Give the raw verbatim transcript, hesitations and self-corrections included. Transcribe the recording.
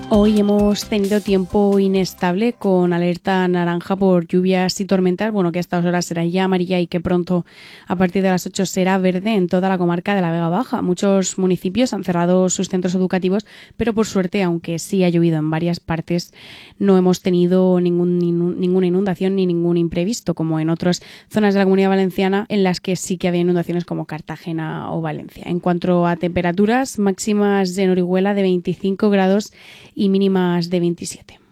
Hoy hemos tenido tiempo inestable con alerta naranja por lluvias y tormentas, bueno, que a estas horas será ya amarilla y que pronto a partir de las ocho será verde en toda la comarca de la Vega Baja. Muchos municipios han cerrado sus centros educativos, pero por suerte, aunque sí ha llovido en varias partes, no hemos tenido ningún, ninguna inundación ni ningún imprevisto, como en otras zonas de la Comunidad Valenciana en las que sí que había inundaciones como Cartagena o Valencia. En cuanto a temperaturas, máximas en Orihuela de veinticinco grados y mínimas de veintisiete.